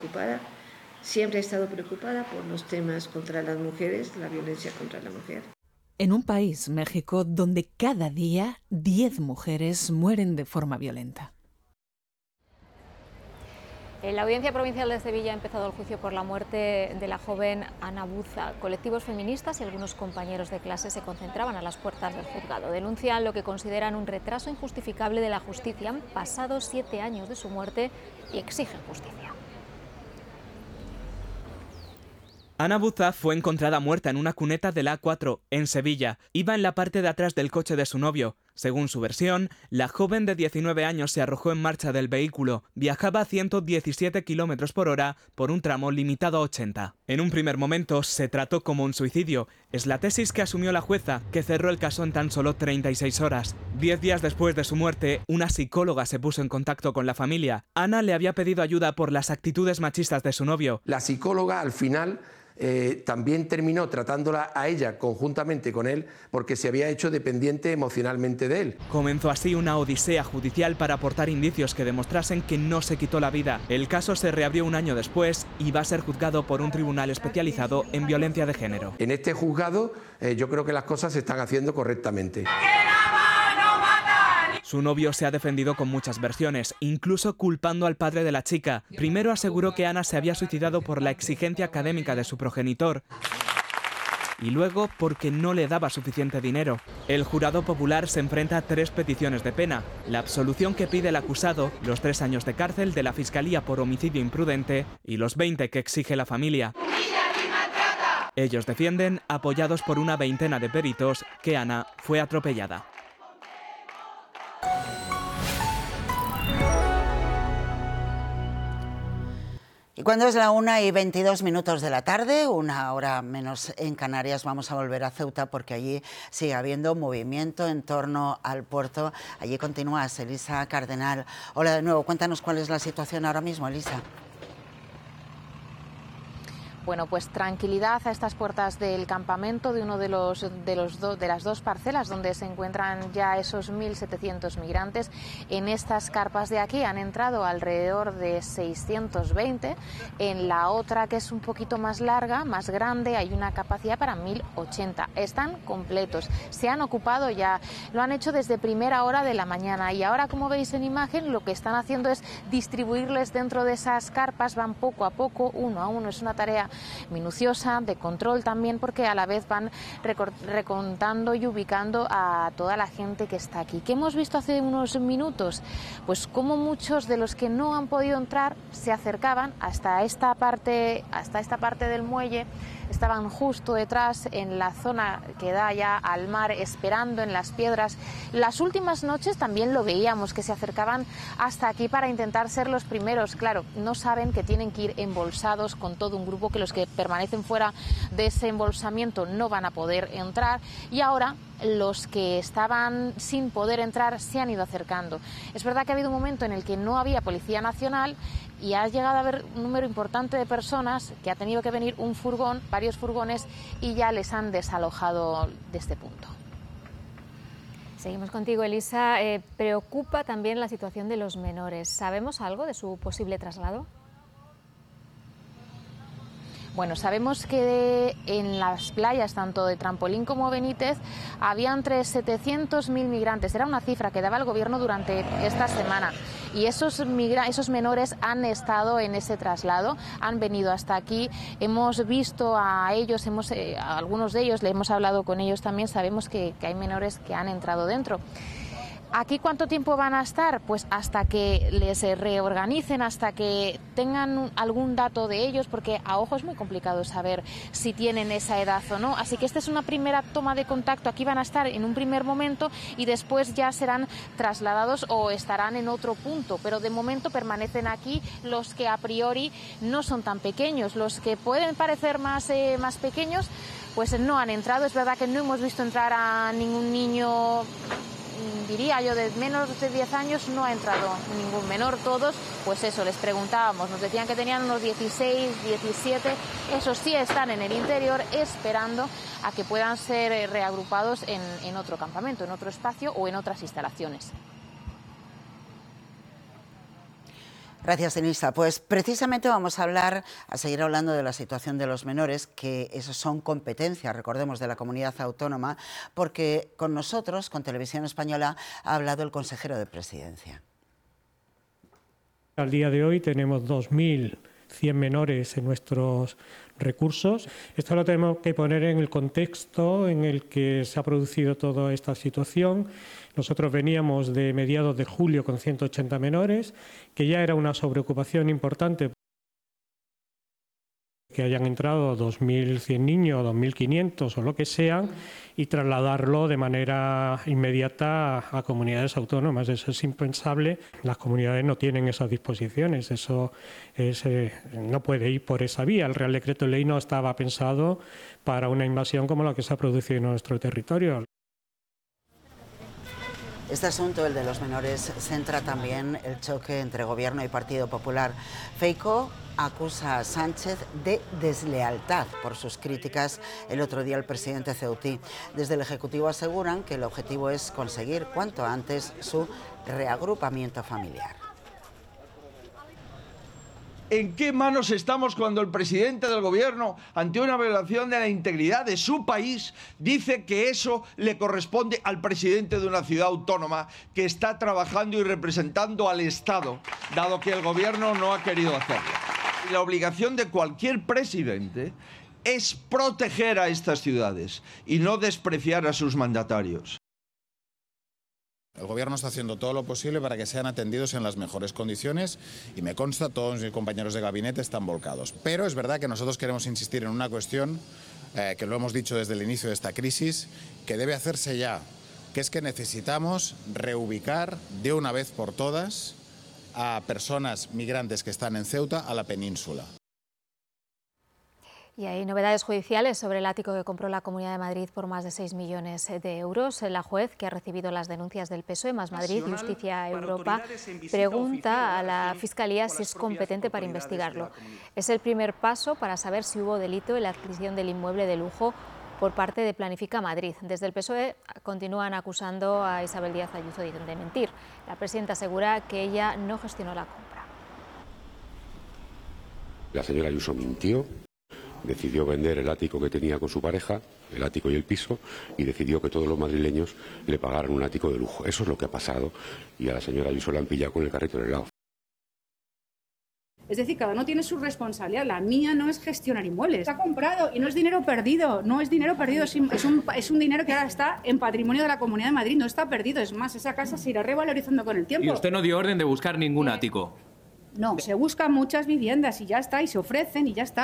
preocupada. Siempre he estado preocupada por los temas contra las mujeres, la violencia contra la mujer. En un país, México, donde cada día 10 mujeres mueren de forma violenta. En la Audiencia Provincial de Sevilla ha empezado el juicio por la muerte de la joven Ana Buza. Colectivos feministas y algunos compañeros de clase se concentraban a las puertas del juzgado. Denuncian lo que consideran un retraso injustificable de la justicia. Han pasado 7 años de su muerte y exigen justicia. Ana Buza fue encontrada muerta en una cuneta de la A4, en Sevilla. Iba en la parte de atrás del coche de su novio. Según su versión, la joven de 19 años se arrojó en marcha del vehículo. Viajaba a 117 km por hora por un tramo limitado a 80. En un primer momento se trató como un suicidio. Es la tesis que asumió la jueza, que cerró el caso en tan solo 36 horas. 10 días después de su muerte, una psicóloga se puso en contacto con la familia. Ana le había pedido ayuda por las actitudes machistas de su novio. La psicóloga al final también terminó tratándola a ella conjuntamente con él porque se había hecho dependiente emocionalmente de él. Comenzó así una odisea judicial para aportar indicios que demostrasen que no se quitó la vida. El caso se reabrió un año después y va a ser juzgado por un tribunal especializado en violencia de género. En este juzgado yo creo que las cosas se están haciendo correctamente. Su novio se ha defendido con muchas versiones, incluso culpando al padre de la chica. Primero aseguró que Ana se había suicidado por la exigencia académica de su progenitor y luego porque no le daba suficiente dinero. El jurado popular se enfrenta a 3 peticiones de pena: la absolución que pide el acusado, los 3 años de cárcel de la Fiscalía por homicidio imprudente y los 20 que exige la familia. Ellos defienden, apoyados por una veintena de peritos, que Ana fue atropellada. Y cuando es la 1:22 de la tarde, 1 hora menos en Canarias, vamos a volver a Ceuta porque allí sigue habiendo movimiento en torno al puerto. Allí continúas, Elisa Cardenal. Hola de nuevo, cuéntanos cuál es la situación ahora mismo, Elisa. Bueno, pues tranquilidad a estas puertas del campamento de uno de las 2 parcelas donde se encuentran ya esos 1.700 migrantes. En estas carpas de aquí han entrado alrededor de 620. En la otra, que es un poquito más larga, más grande, hay una capacidad para 1.080. Están completos, se han ocupado ya, lo han hecho desde primera hora de la mañana y ahora, como veis en imagen, lo que están haciendo es distribuirles dentro de esas carpas. Van poco a poco, uno a uno. Es una tarea minuciosa, de control también, porque a la vez van recontando y ubicando a toda la gente que está aquí. ¿Qué hemos visto hace unos minutos? Pues como muchos de los que no han podido entrar se acercaban hasta esta parte del muelle. Estaban justo detrás, en la zona que da ya al mar, esperando en las piedras. Las últimas noches también lo veíamos, que se acercaban hasta aquí para intentar ser los primeros. Claro, no saben que tienen que ir embolsados con todo un grupo, que los que permanecen fuera de ese embolsamiento no van a poder entrar, y ahora los que estaban sin poder entrar se han ido acercando. Es verdad que ha habido un momento en el que no había Policía Nacional y ha llegado a haber un número importante de personas que ha tenido que venir un furgón, varios furgones, y ya les han desalojado de este punto. Seguimos contigo, Elisa. Preocupa también la situación de los menores. ¿Sabemos algo de su posible traslado? Bueno, sabemos que en las playas, tanto de Trampolín como Benítez, había entre 700.000 migrantes. Era una cifra que daba el gobierno durante esta semana. Y esos menores han estado en ese traslado, han venido hasta aquí. Hemos visto a ellos, a algunos de ellos, le hemos hablado con ellos también. Sabemos que hay menores que han entrado dentro. ¿Aquí cuánto tiempo van a estar? Pues hasta que les reorganicen, hasta que tengan algún dato de ellos, porque a ojo es muy complicado saber si tienen esa edad o no. Así que esta es una primera toma de contacto. Aquí van a estar en un primer momento y después ya serán trasladados o estarán en otro punto. Pero de momento permanecen aquí los que a priori no son tan pequeños. Los que pueden parecer más pequeños, pues no han entrado. Es verdad que no hemos visto entrar a ningún niño, diría yo, de menos de 10 años. No ha entrado ningún menor. Todos, pues eso, les preguntábamos, nos decían que tenían unos 16, 17, esos sí están en el interior esperando a que puedan ser reagrupados en otro campamento, en otro espacio o en otras instalaciones. Gracias, Denisa. Pues precisamente vamos a seguir hablando de la situación de los menores, que esos son competencias, recordemos, de la comunidad autónoma, porque con nosotros, con Televisión Española, ha hablado el consejero de Presidencia. Al día de hoy tenemos 2.100 menores en nuestros recursos. Esto lo tenemos que poner en el contexto en el que se ha producido toda esta situación. Nosotros veníamos de mediados de julio con 180 menores, que ya era una sobreocupación importante, que hayan entrado 2.100 niños, 2.500 o lo que sean, y trasladarlo de manera inmediata a comunidades autónomas. Eso es impensable. Las comunidades no tienen esas disposiciones. Eso no puede ir por esa vía. El Real Decreto Ley no estaba pensado para una invasión como la que se ha producido en nuestro territorio. Este asunto, el de los menores, centra también el choque entre Gobierno y Partido Popular. Feijóo acusa a Sánchez de deslealtad por sus críticas el otro día al presidente ceutí. Desde el Ejecutivo aseguran que el objetivo es conseguir cuanto antes su reagrupamiento familiar. ¿En qué manos estamos cuando el presidente del gobierno, ante una violación de la integridad de su país, dice que eso le corresponde al presidente de una ciudad autónoma que está trabajando y representando al Estado, dado que el gobierno no ha querido hacerlo? La obligación de cualquier presidente es proteger a estas ciudades y no despreciar a sus mandatarios. El Gobierno está haciendo todo lo posible para que sean atendidos en las mejores condiciones y me consta, todos mis compañeros de gabinete están volcados. Pero es verdad que nosotros queremos insistir en una cuestión que lo hemos dicho desde el inicio de esta crisis, que debe hacerse ya, que es que necesitamos reubicar de una vez por todas a personas migrantes que están en Ceuta a la península. Y hay novedades judiciales sobre el ático que compró la Comunidad de Madrid por más de 6 millones de euros. La juez, que ha recibido las denuncias del PSOE más Madrid, Justicia Europa, pregunta a la Fiscalía si es competente para investigarlo. Es el primer paso para saber si hubo delito en la adquisición del inmueble de lujo por parte de Planifica Madrid. Desde el PSOE continúan acusando a Isabel Díaz Ayuso de mentir. La presidenta asegura que ella no gestionó la compra. La señora Ayuso mintió. Decidió vender el ático que tenía con su pareja, el ático y el piso, y decidió que todos los madrileños le pagaran un ático de lujo. Eso es lo que ha pasado, y a la señora Ayuso la han pillado con el carrito en el lado. Es decir, cada uno tiene su responsabilidad. La mía no es gestionar inmuebles. Está comprado y no es dinero perdido. No es dinero perdido, es un dinero que ahora está en patrimonio de la Comunidad de Madrid. No está perdido. Es más, esa casa se irá revalorizando con el tiempo. ¿Y usted no dio orden de buscar ningún ático? No, se buscan muchas viviendas y ya está, y se ofrecen y ya está.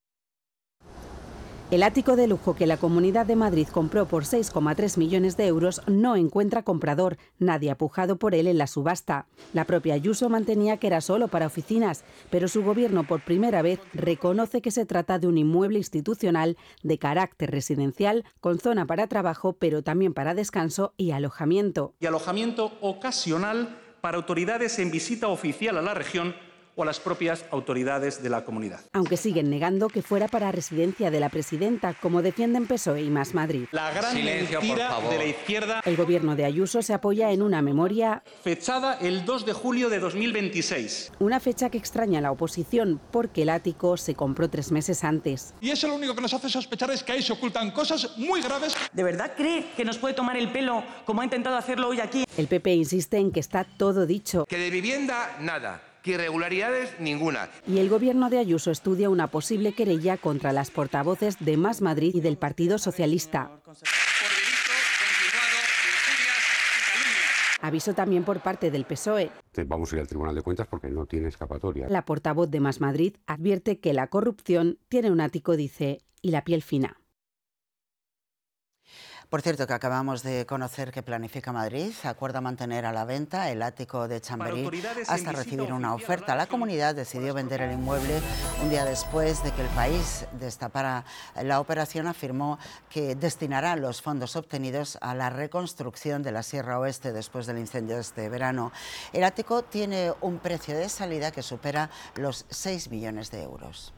El ático de lujo que la Comunidad de Madrid compró por 6,3 millones de euros no encuentra comprador. Nadie ha pujado por él en la subasta. La propia Ayuso mantenía que era solo para oficinas, pero su gobierno por primera vez reconoce que se trata de un inmueble institucional de carácter residencial con zona para trabajo, pero también para descanso y alojamiento. Y alojamiento ocasional para autoridades en visita oficial a la región o a las propias autoridades de la comunidad. Aunque siguen negando que fuera para residencia de la presidenta, como defienden PSOE y Más Madrid. La gran mentira de la izquierda. El gobierno de Ayuso se apoya en una memoria fechada el 2 de julio de 2026. Una fecha que extraña a la oposición porque el ático se compró 3 meses antes. Y eso lo único que nos hace sospechar es que ahí se ocultan cosas muy graves. ¿De verdad cree que nos puede tomar el pelo como ha intentado hacerlo hoy aquí? El PP insiste en que está todo dicho. Que de vivienda, nada. Que irregularidades, ninguna. Y el gobierno de Ayuso estudia una posible querella contra las portavoces de Más Madrid y del Partido Socialista. Aviso también por parte del PSOE. Vamos a ir al Tribunal de Cuentas porque no tiene escapatoria. La portavoz de Más Madrid advierte que la corrupción tiene un ático, dice, y la piel fina. Por cierto, que acabamos de conocer que Planifica Madrid acuerda mantener a la venta el ático de Chamberí hasta recibir una oferta. La comunidad decidió vender el inmueble un día después de que el país destapara la operación. Afirmó que destinará los fondos obtenidos a la reconstrucción de la Sierra Oeste después del incendio de este verano. El ático tiene un precio de salida que supera los 6 millones de euros.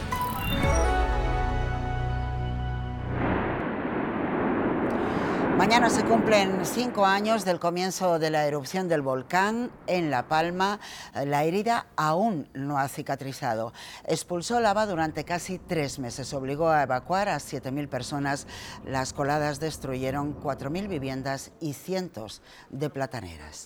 Mañana Mañana se cumplen 5 años del comienzo de la erupción del volcán en La Palma. La herida aún no ha cicatrizado. Expulsó lava durante casi 3 meses. Obligó a evacuar a 7.000 personas. Las coladas destruyeron 4.000 viviendas y cientos de plataneras.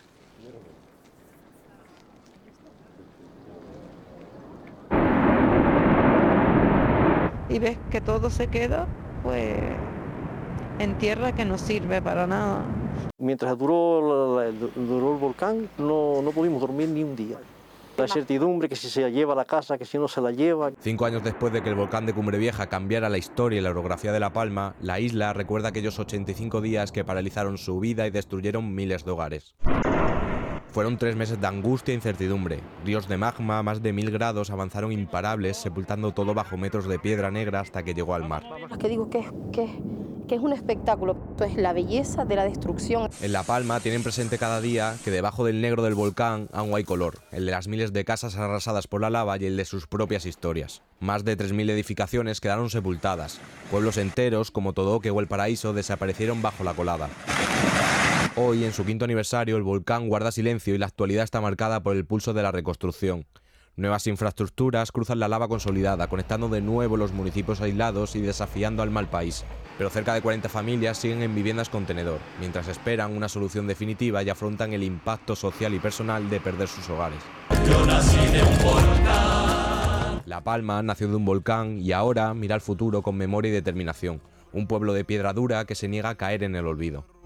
Y ves que todo se queda, pues, en tierra que no sirve para nada. Mientras duró el volcán, no pudimos dormir ni un día. La incertidumbre que si se la lleva a la casa, que si no se la lleva. 5 años después de que el volcán de Cumbre Vieja cambiara la historia y la orografía de La Palma, la isla recuerda aquellos 85 días que paralizaron su vida y destruyeron miles de hogares. Fueron 3 meses de angustia e incertidumbre. Ríos de magma a más de 1000 grados avanzaron imparables, sepultando todo bajo metros de piedra negra hasta que llegó al mar. Es que digo que es un espectáculo, esto es la belleza de la destrucción. En La Palma tienen presente cada día que debajo del negro del volcán aún hay color, el de las miles de casas arrasadas por la lava y el de sus propias historias. Más de 3000 edificaciones quedaron sepultadas. Pueblos enteros, como Todoque o El Paraíso, desaparecieron bajo la colada. Hoy, en su 5º aniversario, el volcán guarda silencio y la actualidad está marcada por el pulso de la reconstrucción. Nuevas infraestructuras cruzan la lava consolidada, conectando de nuevo los municipios aislados y desafiando al mal país. Pero cerca de 40 familias siguen en viviendas contenedor, mientras esperan una solución definitiva y afrontan el impacto social y personal de perder sus hogares. Yo nací de un volcán. La Palma nació de un volcán y ahora mira al futuro con memoria y determinación. Un pueblo de piedra dura que se niega a caer en el olvido.